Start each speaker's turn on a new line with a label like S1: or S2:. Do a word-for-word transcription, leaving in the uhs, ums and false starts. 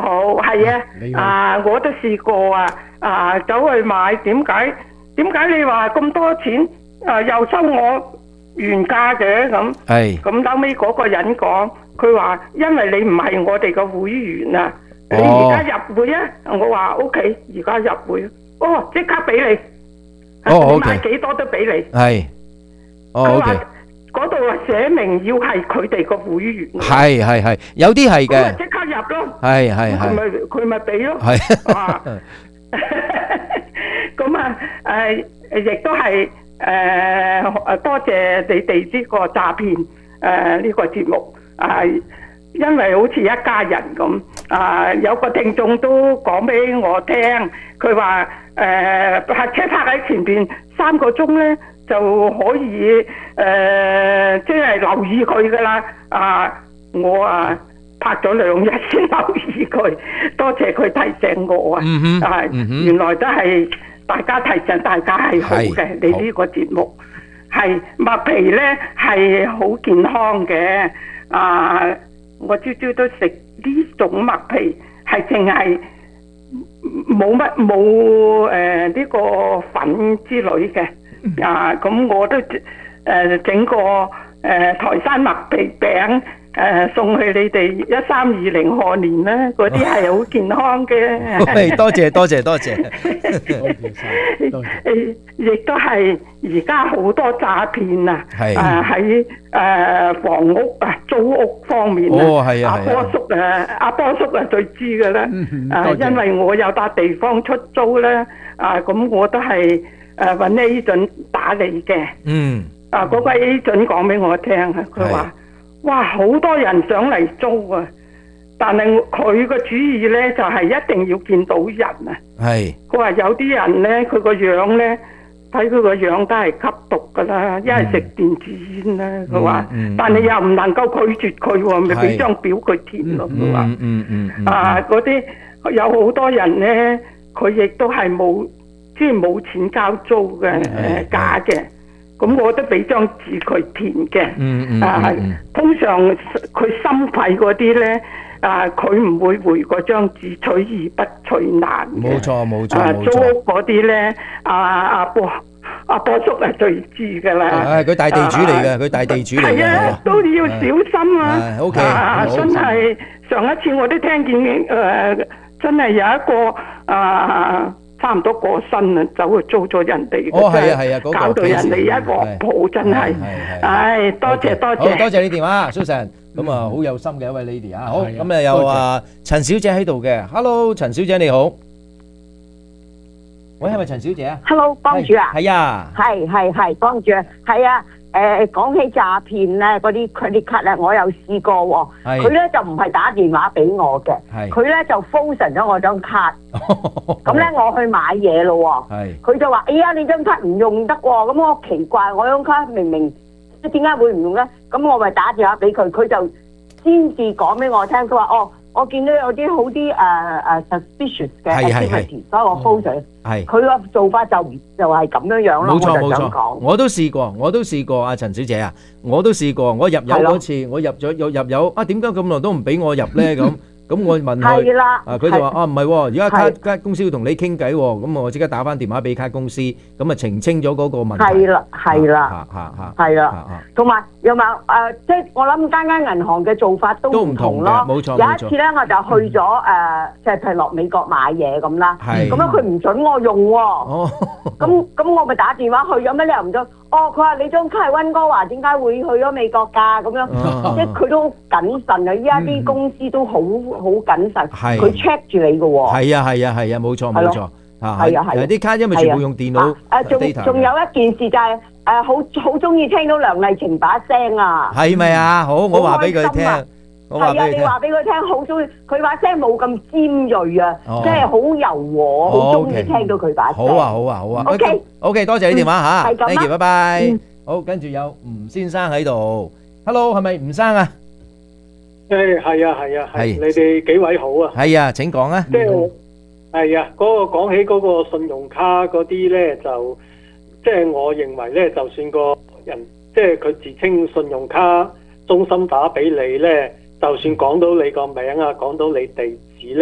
S1: 好，係啊，啊，我都試過啊，啊，走去買，點解？點解你話咁多錢？啊，又收我原價嘅咁？
S2: 係。
S1: 咁後尾嗰個人講，佢話因為你唔係我哋嘅會員啊，你而家入會啊？我話 O K，而家入會，哦，即刻俾你。
S2: 哦，O K。
S1: 你買幾多都俾你。
S2: 係。哦，O K。
S1: 嗰度啊寫明要係佢哋個會員。
S2: 係係係，有啲係嘅。
S1: 咁咪即刻入咯。
S2: 係係係。
S1: 佢咪佢咪俾咯。
S2: 係。
S1: 啊。咁啊誒亦都係誒誒多謝你哋呢個詐騙誒呢個節目啊，因為好似一家人咁啊，有個聽眾都講俾我聽，佢話誒泊車泊喺前邊三個鐘咧。就可以誒，即係留意佢噶啦。啊，我啊拍咗兩日先留意佢，多謝佢提醒我啊。啊，原來都係大家提醒大家係好嘅。你呢個節目係麥皮咧係好健康嘅。啊，我朝朝都食呢種麥皮，係淨係冇乜冇誒呢個粉之類嘅。啊，咁我都誒整個誒台山麥皮餅誒送去你哋一三二零賀年啦，嗰啲係好健康嘅。
S2: 多謝多謝多謝，
S1: 多謝。亦都係而家好多詐騙啊！
S2: 係
S1: 啊喺誒房屋啊租屋方面啊，
S2: 哦係啊
S1: 阿波叔啊阿波叔啊最知㗎啦。啊，因為我有笪地方出租咧，啊咁我都係。誒揾 agent 打你嘅，嗯，啊嗰個 agent講俾我聽啊，佢話：哇，好多人上嚟租啊，但係佢個主意咧就係一定要見到人啊。係。佢話有啲人咧，佢個樣咧，睇佢個樣都係吸毒㗎啦，一係食電子煙啦。佢話，但係又唔能夠拒絕佢喎，咪俾張表佢填咯。佢話，嗯嗯嗯，啊嗰啲有好多人咧，佢亦都係冇。即係冇錢交租嘅，誒假嘅，咁我都俾張紙佢填嘅。嗯嗯啊，通常佢心肺嗰啲咧，啊佢唔會回嗰張紙，取易不取難嘅。冇錯冇錯。啊租屋嗰啲咧，阿阿波阿波叔係最知㗎啦。係佢大地主嚟嘅，佢大地主嚟嘅。係啊，都要小心啊。O K，啊真係上一次我都聽見誒，真係有一個啊。差唔多過身啦，走去租咗人哋，哦係啊係啊，搞到人哋一鑊泡，真係，唉多謝多謝，好多謝你電話 Susan，咁啊好有心嘅一位 lady 啊，好咁啊有啊陳小姐喺度嘅 ，Hello 陳小姐你好，喂係咪陳小姐啊
S3: ？Hello 幫主啊，
S2: 係啊，
S3: 係係係幫主啊，係啊。誒講起詐騙咧，嗰啲 credit card 咧，我有試過喎。佢咧就唔係打電話俾我嘅，佢咧就 frozen 咗我張卡。咁咧我去買嘢咯喎，佢就話：哎呀，你張卡唔用得喎。咁我奇怪，我張卡明明即係點解會唔用咧？咁我咪打電話俾佢，佢就先至講俾我聽。佢話：哦，我見到有啲好啲誒誒 suspicious 嘅 activity，所以我 hold 咗。係佢個做法就就係咁樣樣咯。冇錯冇錯，我都試過，我都試過。阿陳小姐啊，我都試過。我入油嗰次，我入咗有入油啊，點解咁耐都唔俾我入咧？咁咁我問佢，啊佢就話啊唔係，而家卡卡公司要同你傾偈，咁我即刻打翻電話俾卡公司，咁啊澄清咗嗰個問題。係啦係啦，嚇嚇係啦，同埋有冇誒？即係我諗間間銀行嘅做法都唔同咯。冇錯冇錯。有一次咧，我就去咗誒，即係譬如落美國買嘢咁啦。係。咁樣佢唔準我用喎。哦。咁咁我咪打電話去，有咩理由唔準？哦，佢話你張卡係溫哥華，點解會去咗美國㗎？咁樣，即係佢都好謹慎啊！依家啲公司都好好謹慎，佢 check 住你㗎喎。係啊係啊係啊，冇錯冇錯，嚇係啊係啊！啲卡因為全部用電腦 data。誒仲仲有一件事就係誒好好中意聽到梁麗晴把聲啊！係咪啊？好，我話俾佢聽。係啊，你話俾佢聽，好中意佢把聲冇咁尖鋭啊，即係好柔和，好中意聽到佢把聲。好啊，好啊，好啊。O K，O K，多謝你電話嚇，thank you，拜拜。好，跟住有吳先生喺度 ，Hello，係咪吳生啊？
S4: 誒，係啊，係啊，係。你哋幾位好啊？
S2: 係啊，請講啊。
S4: 即係係啊，嗰個講起嗰個信用卡嗰啲咧，就即係我認為咧，就算個人即係佢自稱信用卡中心打俾你咧。就算講到你個名啊，講到你地